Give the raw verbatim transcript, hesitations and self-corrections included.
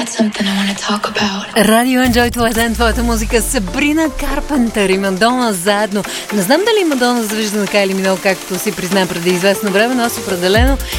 Радио Enjoy, това е ден, твоята музика. Сабрина Карпентър и Мадона заедно. Не знам дали Мадона завижда на Кайли Минол, както си призна преди известно време, но аз определено